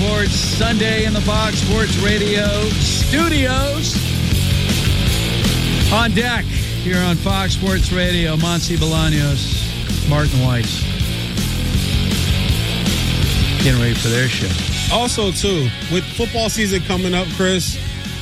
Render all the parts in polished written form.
Sports Sunday in the Fox Sports Radio studios. On deck here on Fox Sports Radio, Monty Bolaños, Martin Weiss. Getting ready for their show. Also, too, with football season coming up, Chris,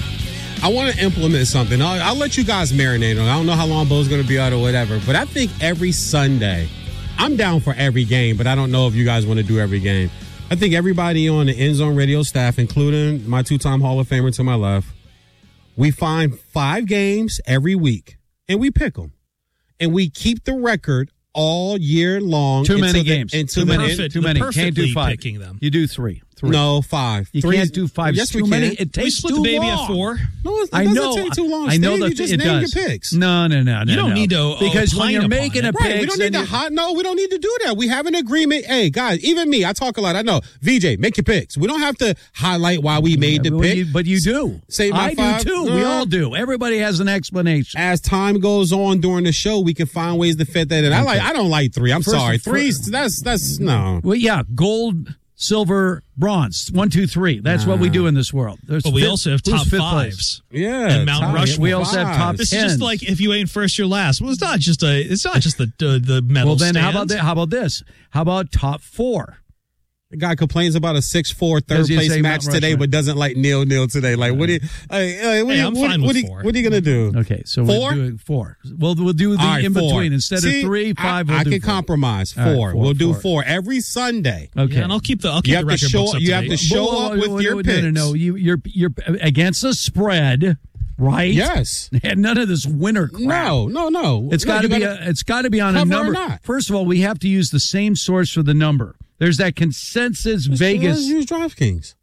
I want to implement something. I'll let you guys marinate on it. I don't know how long Bo's going to be out or whatever, but I think every Sunday, I'm down for every game, but I don't know if you guys want to do every game. I think everybody on the End Zone Radio staff, including my two-time Hall of Famer to my left, we find 5 games every week, and we pick them. And we keep the record all year long. Too many games. Too many. Can't do 5. Picking them. You do 3. No, 5. You can't do 5. Yes, too we many. can. It takes split too the baby long. at 4. No, it doesn't take too long. I know that you just it name does. your picks. No. You don't need to because when opine you're upon making it. a Right, pick, we don't need we don't need to do that. We have an agreement. Hey, guys, even me, I talk a lot. I know. VJ, make your picks. We don't have to highlight why we made the pick. But you do. Say my I 5. do too. We all do. Everybody has an explanation. As time goes on during the show, we can find ways to fit that in. I don't like 3. I'm sorry. 3, that's no. Well, yeah, gold, silver, bronze. 1, 2, 3. That's what we do in this world. But we also have top 5s. Yeah, and Mount Rushmore. We also have top 10s. This is just like if you ain't first, you're last. Well, it's not just the medal. Well, then stands. how about this? How about top 4? The guy complains about a 6-4 third place match today, but doesn't like 0-0 today. Like, what do you? I'm fine with 4. What are you gonna do? Okay, so 4? we'll do 4. We'll do the in between instead of 3, 5. I can compromise 4. Right, 4. We'll do 4 every Sunday. Okay, yeah, and I'll keep the record books up You to have date. to show up with your picks. No. You're against the spread, right? Yes. And none of this winner crap. No. It's got to be on a cover number. or not. First of all, we have to use the same source for the number. There's that consensus Vegas. Let's use DraftKings.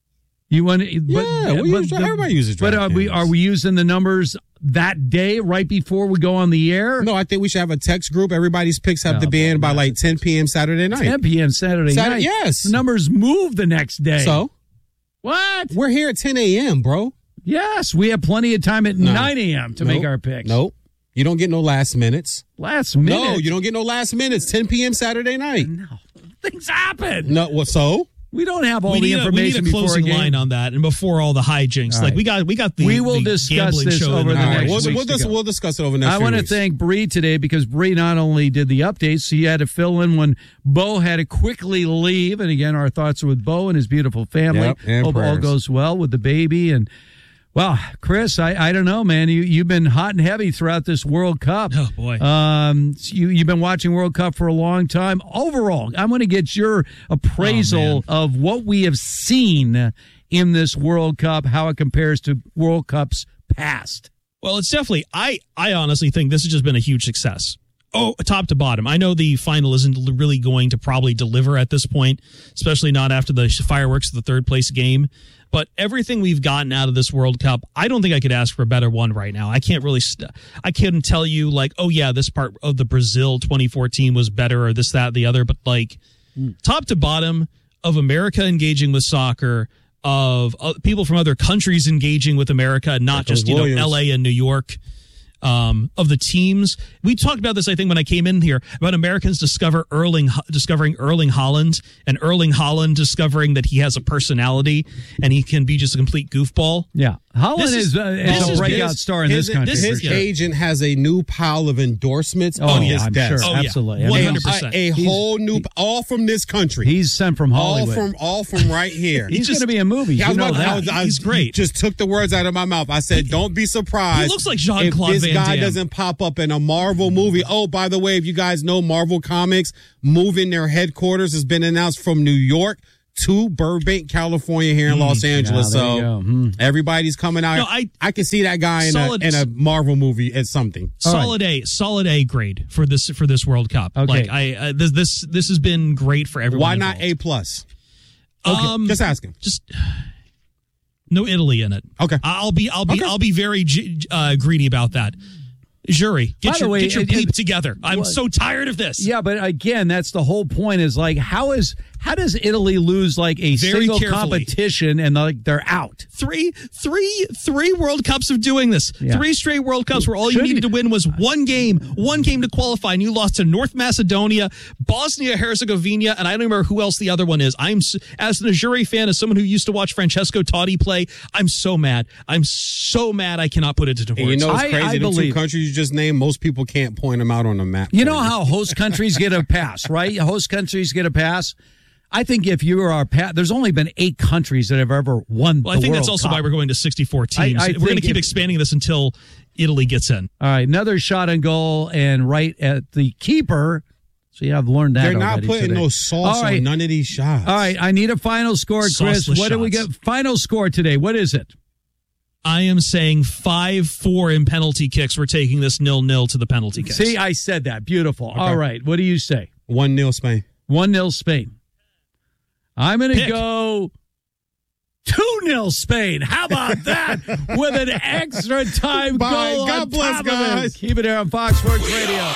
You want? Everybody uses DraftKings. But are we using the numbers that day right before we go on the air? No, I think we should have a text group. Everybody's picks have to be in by like 10 p.m. Saturday night. 10 p.m. Saturday night. Yes. The numbers move the next day. So? What? We're here at 10 a.m., bro. Yes, we have plenty of time at 9 a.m. to make our picks. Nope. You don't get no last minutes. Last minute? No, you don't get no last minutes. 10 p.m. Saturday night. No. Things happen. No, well, so? We don't have all the information we need a before closing a game. line on that, and before all the hijinks. All Like right. we got the We will the discuss gambling this show over in the the next week. We'll discuss it over the next I few want to weeks. thank Bree today because Bree not only did the updates, he had to fill in when Bo had to quickly leave. And again, our thoughts are with Bo and his beautiful family. Yep, and Hope all prayers. goes well with the baby. And well, Chris, I don't know, man. You've been hot and heavy throughout this World Cup. Oh boy. You've been watching World Cup for a long time. Overall, I want to get your appraisal of what we have seen in this World Cup, how it compares to World Cups past. Well, it's definitely. I honestly think this has just been a huge success. Oh, top to bottom. I know the final isn't really going to probably deliver at this point, especially not after the fireworks of the third place game. But everything we've gotten out of this World Cup, I don't think I could ask for a better one right now. I can't really, I couldn't tell you like, oh yeah, this part of the Brazil 2014 was better or this, that, the other. But like top to bottom of America engaging with soccer, of people from other countries engaging with America, not just, LA and New York. Of the teams. We talked about this, I think, when I came in here, about Americans discovering Erling Haaland, and Erling Haaland discovering that he has a personality and he can be just a complete goofball. Yeah. Haaland is a breakout star in this country. His agent has a new pile of endorsements on his I'm desk. sure. Absolutely. 100%. A whole new, all from this country. He's sent from Hollywood. All from right here. He's going to be in movies. He's great. Just took the words out of my mouth. I said, don't be surprised. He looks like Jean-Claude if this Van guy Damme. doesn't pop up in a Marvel movie. Oh, by the way, if you guys know, Marvel Comics moving their headquarters has been announced from New York to Burbank, California, here in Los Angeles. So everybody's coming out. No, I can see that guy in a Marvel movie as something. Solid A grade for this World Cup. Okay. Like this has been great for everyone. Why not involved. A+? Okay, just asking. Just no Italy in it. Okay. I'll be very greedy about that. Jury, get your bleep together. I'm so tired of this. Yeah, but again, that's the whole point is like, how is How does Italy lose like a Very single carefully. competition and they're out? Three World Cups of doing this. Yeah. 3 straight World Cups where all you needed to win was one game to qualify, and you lost to North Macedonia, Bosnia-Herzegovina, and I don't remember who else the other one is. As an Azzurri fan, as someone who used to watch Francesco Totti play, I'm so mad. I'm so mad I cannot put it into words. And you know what's crazy? I The believe 2 countries you just named, most people can't point them out on a map. You know how host countries get a pass, right? Host countries get a pass. I think if you are there's only been 8 countries that have ever won the I think World that's also Cup. why we're going to 64 teams. I We're going to think keep expanding this until Italy gets in. All right, another shot on goal and right at the keeper. So I've learned that They're not already putting today. no sauce on none of these shots. All right, I need a final score, Chris. Sauceless What do we shots. get? Final score today. What is it? I am saying 5-4 in penalty kicks. We're taking this 0-0 to the penalty kicks. See, I said that. Beautiful. All right, what do you say? 1-0 Spain. 1-0 Spain. I'm going to go 2-0 Spain. How about that? With an extra time Bye. goal. God on bless, top of it. guys. Keep it here on Fox Sports Radio.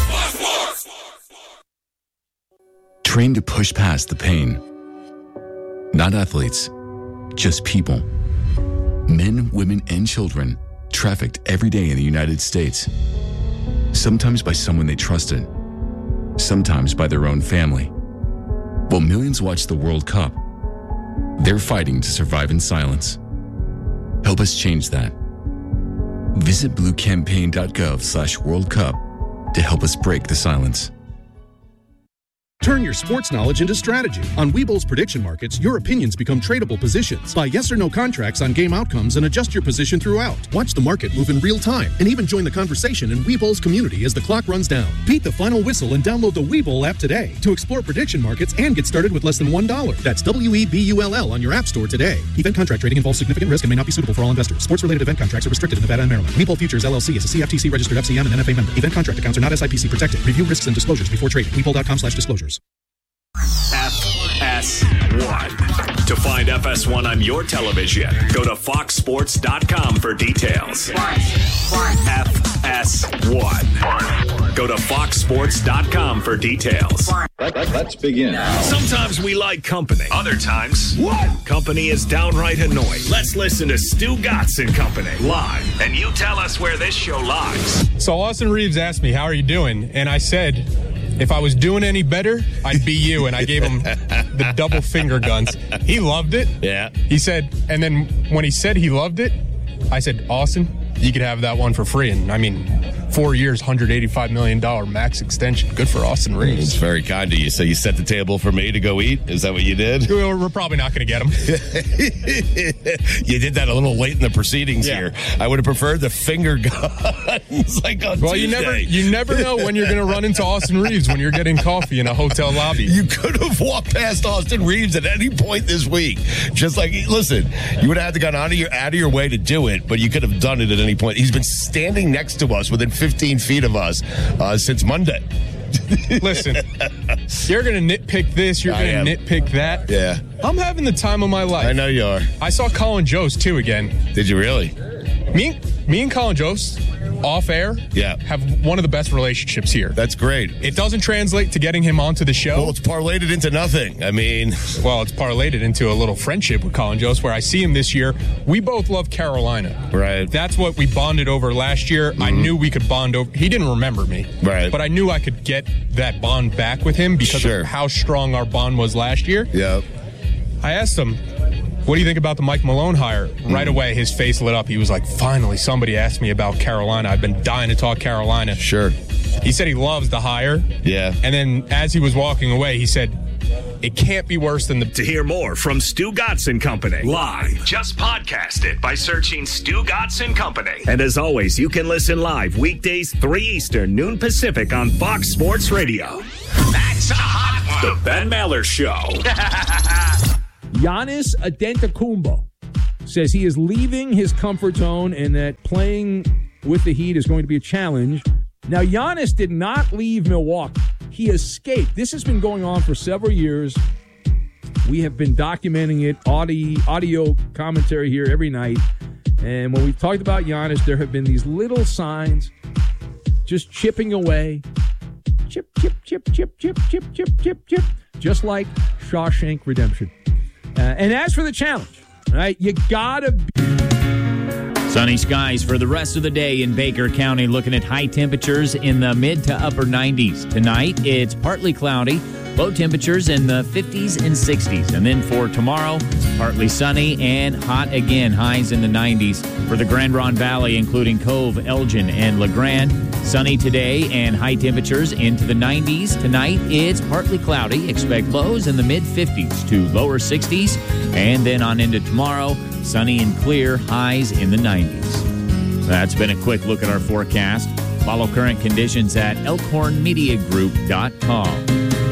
Trained to push past the pain. Not athletes, just people. Men, women, and children trafficked every day in the United States. Sometimes by someone they trusted, sometimes by their own family. While millions watch the World Cup, they're fighting to survive in silence. Help us change that. Visit bluecampaign.gov/World Cup to help us break the silence. Turn your sports knowledge into strategy. On Webull's prediction markets, your opinions become tradable positions. Buy yes or no contracts on game outcomes and adjust your position throughout. Watch the market move in real time and even join the conversation in Webull's community as the clock runs down. Beat the final whistle and download the Webull app today to explore prediction markets and get started with less than $1. That's WEBULL on your app store today. Event contract trading involves significant risk and may not be suitable for all investors. Sports-related event contracts are restricted in Nevada and Maryland. Webull Futures LLC is a CFTC registered FCM and NFA member. Event contract accounts are not SIPC protected. Review risks and disclosures before trading. Webull.com/disclosures. FS1. To find FS1 on your television, go to foxsports.com for details. FS1. Go to foxsports.com for details. Let's begin. Sometimes we like company. Other times, company is downright annoying. Let's listen to Stu Gatz and Company live, and you tell us where this show lies. So Austin Reeves asked me, how are you doing? And I said, if I was doing any better, I'd be you. And I gave him the double finger guns. He loved it. Yeah. He said, and then when he said he loved it, I said, Austin, you could have that one for free. And I mean, 4 years, $185 million max extension. Good for Austin Reeves. It's very kind of you. So you set the table for me to go eat? Is that what you did? We're probably not going to get him. You did that a little late in the proceedings here. I would have preferred the finger guns like on Well, Tuesday. you never know when you're going to run into Austin Reeves when you're getting coffee in a hotel lobby. You could have walked past Austin Reeves at any point this week. Just like, listen, you would have had to gone out of your way to do it, but you could have done it at any point. He's been standing next to us within 15 feet of us since Monday. Listen, you're going to nitpick this, you're going to nitpick that. Yeah. I'm having the time of my life. I know you are. I saw Colin Jost, too, again. Did you really? Me and Colin Jost, off air, have one of the best relationships here. That's great. It doesn't translate to getting him onto the show. Well, it's parlayed it into nothing. I mean... Well, it's parlayed it into a little friendship with Colin Jost, where I see him this year. We both love Carolina. Right. That's what we bonded over last year. I knew we could bond over. He didn't remember me. Right. But I knew I could get that bond back with him because of how strong our bond was last year. Yep. I asked him, what do you think about the Mike Malone hire? Right away, his face lit up. He was like, finally, somebody asked me about Carolina. I've been dying to talk Carolina. Sure. He said he loves the hire. Yeah. And then as he was walking away, he said, it can't be worse than the... To hear more from Stu Gatz and Company live, just podcast it by searching Stu Gatz and Company. And as always, you can listen live weekdays 3 Eastern, noon Pacific on Fox Sports Radio. That's a hot one. The Ben Maller Show. Giannis Antetokounmpo says he is leaving his comfort zone and that playing with the Heat is going to be a challenge. Now, Giannis did not leave Milwaukee. He escaped. This has been going on for several years. We have been documenting it, audio commentary here every night. And when we've talked about Giannis, there have been these little signs just chipping away. Chip, chip, chip, chip, chip, chip, chip, chip, chip. just like Shawshank Redemption. And as for the challenge, all right, you gotta be... Sunny skies for the rest of the day in Baker County, looking at high temperatures in the mid to upper 90s. Tonight, it's partly cloudy, low temperatures in the 50s and 60s. And then for tomorrow, partly sunny and hot again, highs in the 90s. For the Grand Ronde Valley, including Cove, Elgin, and LeGrand, sunny today and high temperatures into the 90s. Tonight, it's partly cloudy. Expect lows in the mid-50s to lower 60s. And then on into tomorrow, sunny and clear, highs in the 90s. That's been a quick look at our forecast. Follow current conditions at elkhornmediagroup.com.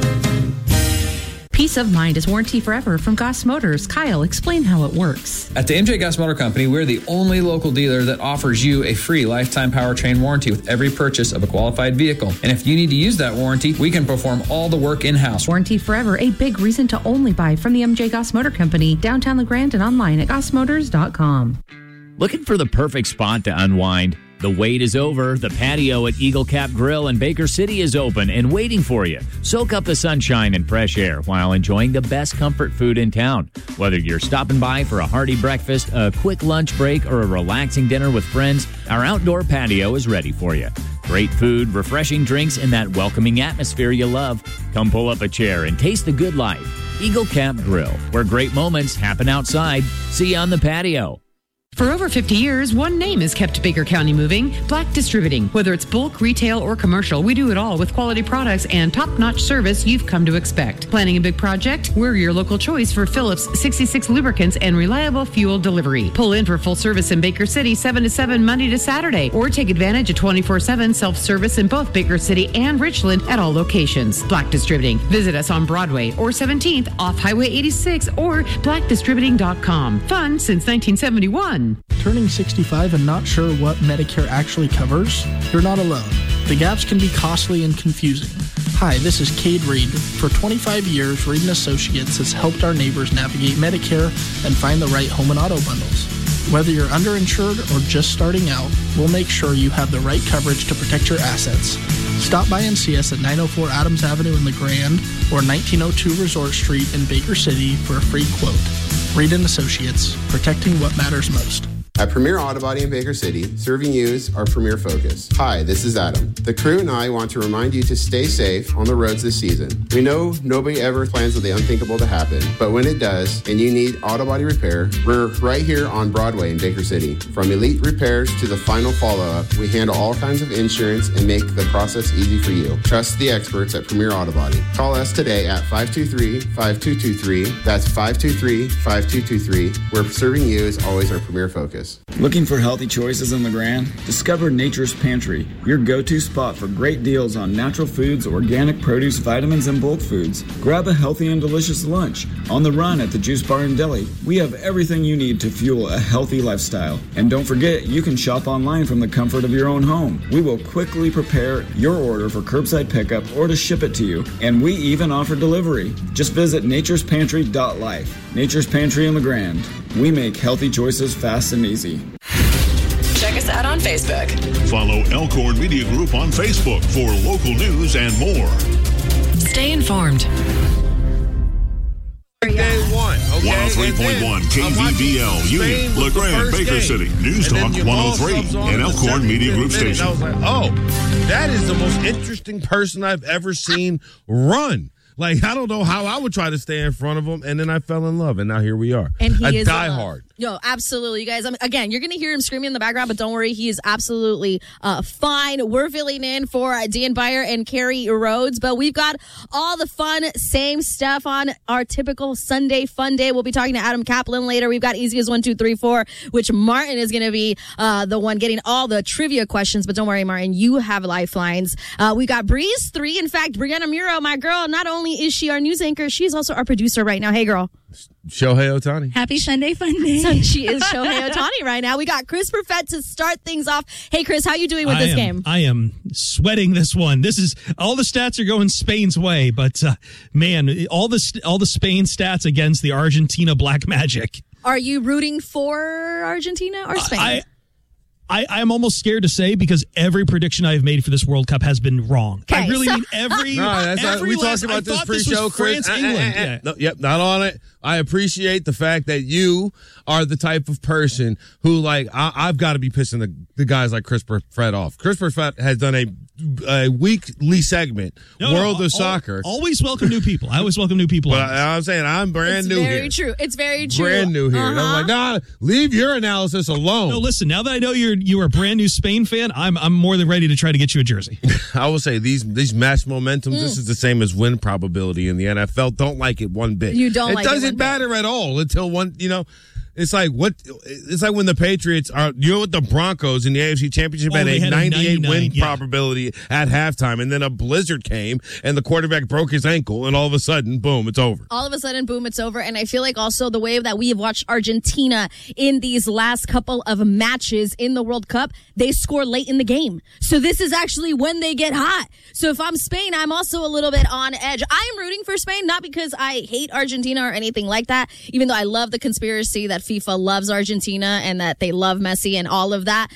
Peace of mind is warranty forever from Goss Motors. Kyle, explain how it works. At the MJ Goss Motor Company, we're the only local dealer that offers you a free lifetime powertrain warranty with every purchase of a qualified vehicle. And if you need to use that warranty, we can perform all the work in-house. Warranty forever, a big reason to only buy from the MJ Goss Motor Company, downtown LeGrand and online at gossmotors.com. Looking for the perfect spot to unwind? The wait is over. The patio at Eagle Cap Grill in Baker City is open and waiting for you. Soak up the sunshine and fresh air while enjoying the best comfort food in town. Whether you're stopping by for a hearty breakfast, a quick lunch break, or a relaxing dinner with friends, our outdoor patio is ready for you. Great food, refreshing drinks, and that welcoming atmosphere you love. Come pull up a chair and taste the good life. Eagle Cap Grill, where great moments happen outside. See you on the patio. For over 50 years, one name has kept Baker County moving, Black Distributing. Whether it's bulk, retail, or commercial, we do it all with quality products and top-notch service you've come to expect. Planning a big project? We're your local choice for Phillips 66 lubricants and reliable fuel delivery. Pull in for full service in Baker City 7 to 7 Monday to Saturday, or take advantage of 24/7 self-service in both Baker City and Richland at all locations. Black Distributing. Visit us on Broadway or 17th off Highway 86 or blackdistributing.com. Fun since 1971. Turning 65 and not sure what Medicare actually covers? You're not alone. The gaps can be costly and confusing. Hi, this is Cade Reed. For 25 years, Reed & Associates has helped our neighbors navigate Medicare and find the right home and auto bundles. Whether you're underinsured or just starting out, we'll make sure you have the right coverage to protect your assets. Stop by and see us at 904 Adams Avenue in LeGrand or 1902 Resort Street in Baker City for a free quote. Reed & Associates, protecting what matters most. At Premier Auto Body in Baker City, serving you is our premier focus. Hi, this is Adam. The crew and I want to remind you to stay safe on the roads this season. We know nobody ever plans for the unthinkable to happen, but when it does, and you need auto body repair, we're right here on Broadway in Baker City. From elite repairs to the final follow-up, we handle all kinds of insurance and make the process easy for you. Trust the experts at Premier Auto Body. Call us today at 523-5223. That's 523-5223, where serving you is always our premier focus. Looking for healthy choices in LeGrand? Discover Nature's Pantry, your go-to spot for great deals on natural foods, organic produce, vitamins, and bulk foods. Grab a healthy and delicious lunch. On the run at the Juice Bar and Deli, we have everything you need to fuel a healthy lifestyle. And don't forget, you can shop online from the comfort of your own home. We will quickly prepare your order for curbside pickup or to ship it to you. And we even offer delivery. Just visit naturespantry.life. Nature's Pantry in LeGrand. We make healthy choices fast and easy. Check us out on Facebook. Follow Elkhorn Media Group on Facebook for local news and more. Stay informed. Day one. Okay? 103.1 KVBL, Union, LeGrand, Baker game. City. News Talk 103 and Elkhorn Media Group Station. I was like, oh, that is the most interesting person I've ever seen run. Like, I don't know how I would try to stay in front of him, and then I fell in love, and now here we are. And he is diehard. Yo, absolutely. You guys, again, you're going to hear him screaming in the background, but don't worry. He is absolutely fine. We're filling in for Dan Beyer and Carrie Rhodes, but we've got all the fun, same stuff on our typical Sunday fun day. We'll be talking to Adam Kaplan later. We've got Easy as 1, 2, 3, 4, which Martin is going to be the one getting all the trivia questions, but don't worry, Martin, you have lifelines. We got Breeze 3. In fact, Brianna Muro, my girl, not only is she our news anchor, she's also our producer right now. Hey, girl. Shohei Ohtani. Happy Sunday fun day. So she is Shohei Ohtani right now. We got Chris Perfett to start things off. Hey, Chris, how you doing with this game? I am sweating this one. This is all the stats are going Spain's way, but man, all the Spain stats against the Argentina Black Magic. Are you rooting for Argentina or Spain? I am almost scared to say because every prediction I've made for this World Cup has been wrong. I really mean every. We talked about this pre-show, Chris. France, England. No, not on it. I appreciate the fact that you are the type of person who, like, I've got to be pissing the guys like Chris Fred off. Chris Fred has done a weekly segment, World of Soccer. Always welcome new people. I always welcome new people. But I'm saying I'm brand new here. It's very true. Brand new here. And I'm like, nah, leave your analysis alone. No, listen, now that I know you're a brand new Spain fan, I'm more than ready to try to get you a jersey. I will say these match momentums, this is the same as win probability in the NFL. Don't like it one bit. You don't like it. It doesn't matter at all until one, it's like when the Patriots are, with the Broncos in the AFC Championship had a 98 win probability at halftime, and then a blizzard came and the quarterback broke his ankle, and all of a sudden, boom, it's over. All of a sudden, boom, it's over. And I feel like also the way that we have watched Argentina in these last couple of matches in the World Cup, they score late in the game. So this is actually when they get hot. So if I'm Spain, I'm also a little bit on edge. I am rooting for Spain, not because I hate Argentina or anything like that, even though I love the conspiracy that FIFA loves Argentina and that they love Messi and all of that.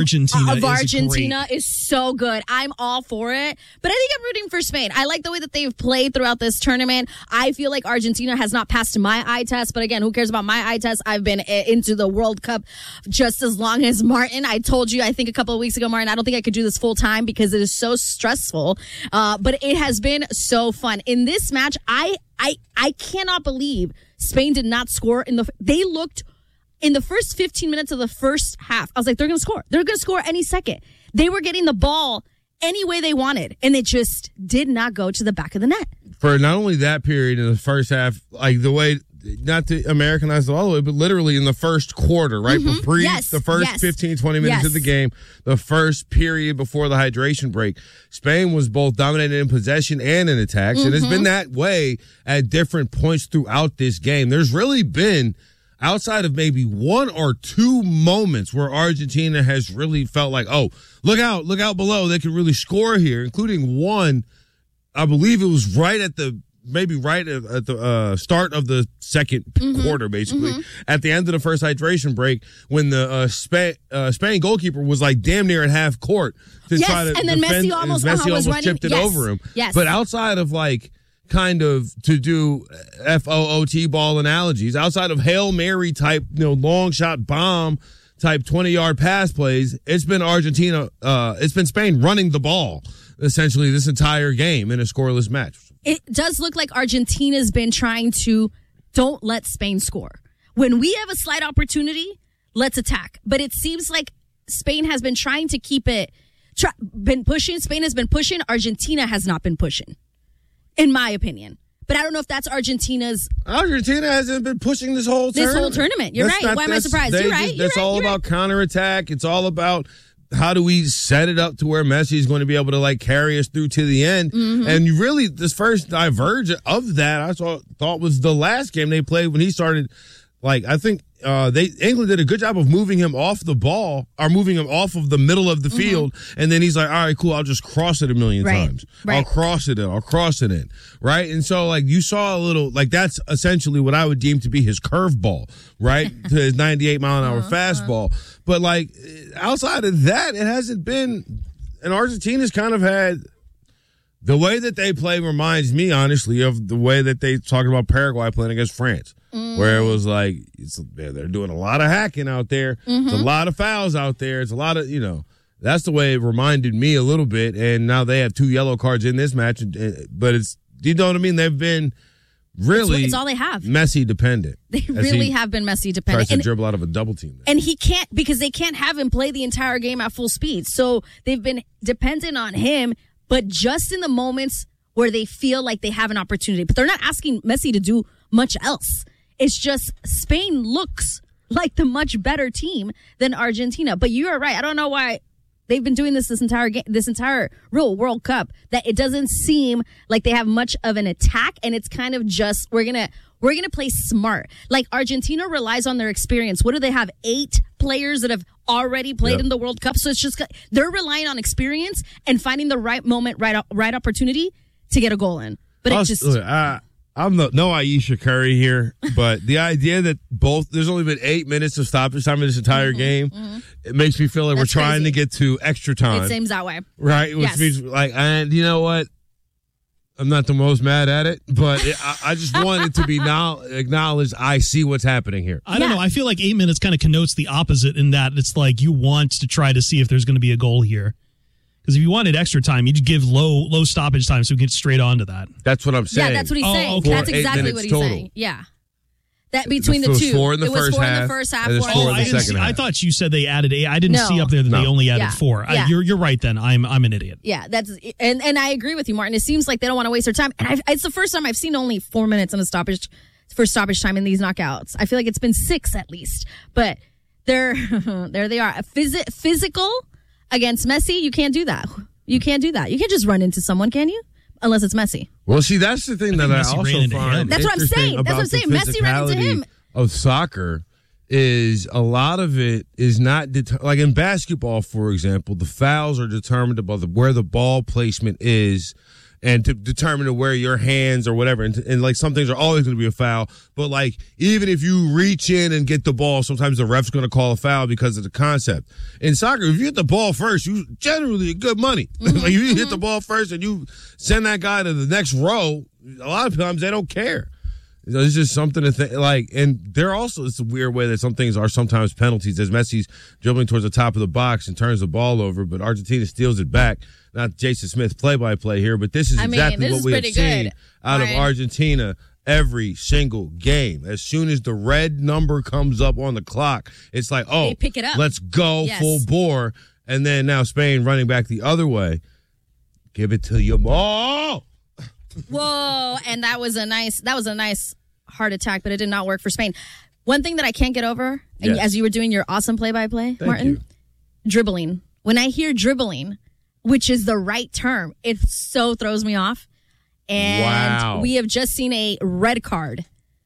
Argentina is so good. I'm all for it. But I think I'm rooting for Spain. I like the way that they've played throughout this tournament. I feel like Argentina has not passed my eye test. But again, who cares about my eye test? I've been into the World Cup just as long as Martin. I told you, I think a couple of weeks ago, Martin, I don't think I could do this full time because it is so stressful. But it has been so fun. In this match, I cannot believe Spain did not score they looked in the first 15 minutes of the first half. I was like, they're going to score. They're going to score any second. They were getting the ball any way they wanted, and it just did not go to the back of the net. For not only that period in the first half, like the way, not to Americanize it all the way, but literally in the first quarter, right? The first 15, 20 minutes of the game, the first period before the hydration break, Spain was both dominated in possession and in attacks. And it's been that way at different points throughout this game. There's really been, outside of maybe one or two moments where Argentina has really felt like, oh, look out below. They could really score here, including one, I believe it was right at the start of the second quarter, basically, at the end of the first hydration break, when the Spain goalkeeper was like damn near at half court to try to and then defend, Messi almost chipped it over him. Yes. But outside of like, kind of to do FOOT ball analogies, outside of Hail Mary type, long shot bomb type 20-yard pass plays, it's been Spain running the ball essentially this entire game in a scoreless match. It does look like Argentina's been trying to don't let Spain score. When we have a slight opportunity, let's attack. But it seems like Spain has been trying to keep it, been pushing. Spain has been pushing. Argentina has not been pushing, in my opinion. But I don't know if that's Argentina hasn't been pushing this whole tournament. You're right. Why am I surprised? You're right. It's all about counterattack. It's all about how do we set it up to where Messi is going to be able to like carry us through to the end. And really, this first divergence of that I thought was the last game they played when he started. Like, I think England did a good job of moving him off the ball, or moving him off of the middle of the field, and then he's like, all right, cool, I'll just cross it a million times. I'll cross it in, right? And so, like, you saw a little, like, that's essentially what I would deem to be his curveball, right? To his 98-mile-an-hour fastball. But, like, outside of that, it hasn't been, and Argentina's kind of had, the way that they play reminds me, honestly, of the way that they talked about Paraguay playing against France. Where it was like, they're doing a lot of hacking out there. It's a lot of fouls out there. It's a lot of, that's the way it reminded me a little bit. And now they have 2 yellow cards in this match. But it's, you know what I mean? They've been really it's all they have. Messi dependent. They really have been Messi dependent. Tries to dribble out of a double team. And he can't, because they can't have him play the entire game at full speed. So they've been dependent on him, but just in the moments where they feel like they have an opportunity. But they're not asking Messi to do much else. It's just Spain looks like the much better team than Argentina. But you are right. I don't know why they've been doing this entire real World Cup, that it doesn't seem like they have much of an attack, and it's kind of just we're gonna play smart. Like Argentina relies on their experience. What do they have? 8 players that have already played in the World Cup. So it's just they're relying on experience and finding the right moment, right opportunity to get a goal in. But it just. I'm no Aisha Curry here, but the idea that there's only been 8 minutes of stoppage time in this entire game. It makes me feel like That's we're trying crazy. to get to extra time. It seems that way. Right? Which Yes. means, like, and you know what? I'm not the most mad at it, but I just want it to be now acknowledged. I see what's happening here. I don't know. I feel like 8 minutes kind of connotes the opposite in that it's like you want to try to see if there's going to be a goal here. Because if you wanted extra time, you'd give low stoppage time so we can get straight on to that. That's what I'm saying. Yeah, that's what he's saying. okay. That's 8 exactly minutes what he's total. saying. Yeah. That between the It was two. 4 in the it was first 4 in half, the first half. and it's 4 4 in in the the second. second half. I thought you said they added 8. I didn't No. see up there that they only added Yeah. 4. Yeah. You're right then. I'm an idiot. Yeah, that's and I agree with you, Martin. It seems like they don't want to waste their time, and it's the first time I've seen only 4 minutes in a stoppage time in these knockouts. I feel like it's been 6 at least, but there they are. Physical against Messi, you can't do that. You can't do that. You can't just run into someone, can you? Unless it's Messi. Well, see, that's the thing that I Messi ran also into find him. That's what I'm interesting saying. That's what I'm about saying. the Messi ran into him. physicality of soccer is a lot of it is not like in basketball, for example, the fouls are determined by where the ball placement is and to determine where your hands or whatever. And like some things are always going to be a foul. But like even if you reach in and get the ball, sometimes the ref's going to call a foul because of the concept. In soccer, if you hit the ball first, you generally get good money. Like if you hit the ball first and you send that guy to the next row, a lot of times they don't care. It's just something to think like, and they're also, it's a weird way that some things are sometimes penalties as Messi's dribbling towards the top of the box and turns the ball over, but Argentina steals it back. Not Jason Smith play-by-play here, but this is exactly what we have seen out of Argentina every single game. As soon as the red number comes up on the clock, it's like, oh, They pick it up. let's go full bore. And then now Spain running back the other way. Give it to you all. Whoa! And that was a nice heart attack, but it did not work for Spain. One thing that I can't get over, and as you were doing your awesome play-by-play, Martin, dribbling. When I hear dribbling, which is the right term, it so throws me off. And we have just seen a red card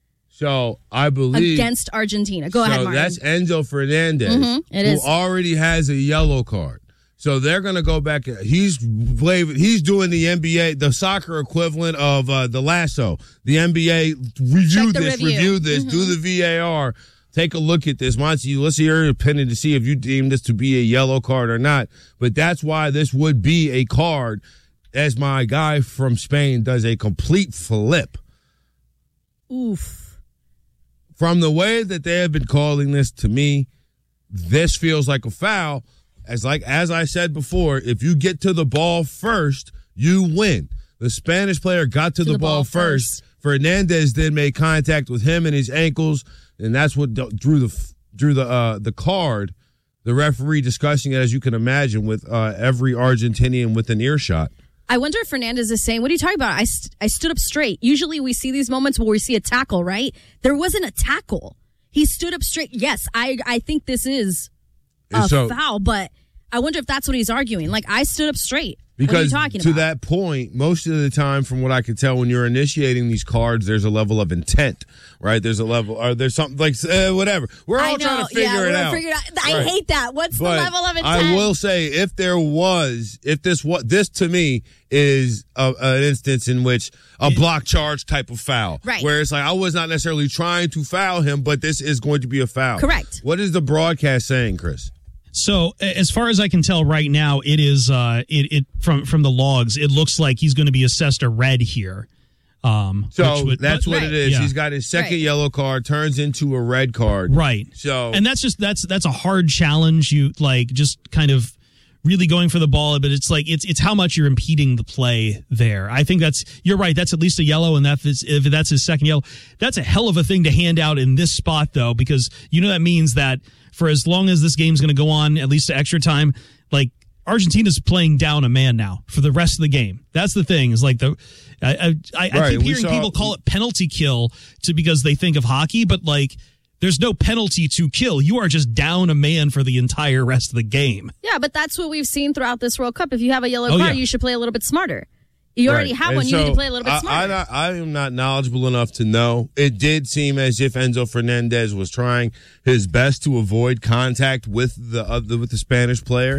So I believe against Argentina. Go ahead, Martin. That's Enzo Fernandez, It who is. already has a yellow card. So they're going to go back. He's doing the NBA, the soccer equivalent of the lasso. The NBA reviewed this, do the VAR, take a look at this. Monty, let's hear your opinion to see if you deem this to be a yellow card or not. But that's why this would be a card, as my guy from Spain does a complete flip. Oof. From the way that they have been calling this, to me, this feels like a foul. As I said before, if you get to the ball first, you win. The Spanish player got to the ball first. Fernandez then made contact with him and his ankles, and that's what drew the card. The referee discussing it, as you can imagine, with every Argentinian with an earshot. I wonder if Fernandez is saying, what are you talking about? I stood up straight. Usually we see these moments where we see a tackle, right? There wasn't a tackle. He stood up straight. Yes, I think this is a foul, but I wonder if that's what he's arguing. Like, I stood up straight. Because what are you talking to about? that point, most of the time, from what I could tell, when you're initiating these cards, there's a level of intent, right? There's a level, or there's something like whatever. We're all trying to figure it out. I hate that. What's the level of intent? I will say, if this to me is an instance in which a block charge type of foul, right? Where it's like I was not necessarily trying to foul him, but this is going to be a foul. Correct. What is the broadcast saying, Chris? So, as far as I can tell right now, it is from the logs. It looks like he's going to be assessed a red here. That's what it is. Yeah. He's got his second yellow card, turns into a red card. Right. So, and that's a hard challenge. You just kind of really going for the ball, but it's like it's how much you're impeding the play there. I think you're right. That's at least a yellow, and if that's his second yellow, that's a hell of a thing to hand out in this spot, though, because that means that for as long as this game's going to go on, at least to extra time, like Argentina's playing down a man now for the rest of the game. That's the thing. Is like I keep hearing people call it penalty kill because they think of hockey, but like there's no penalty to kill. You are just down a man for the entire rest of the game. Yeah, but that's what we've seen throughout this World Cup. If you have a yellow card, you should play a little bit smarter. You already have one. You need to play a little bit smarter. I am not knowledgeable enough to know. It did seem as if Enzo Fernandez was trying his best to avoid contact with the Spanish player.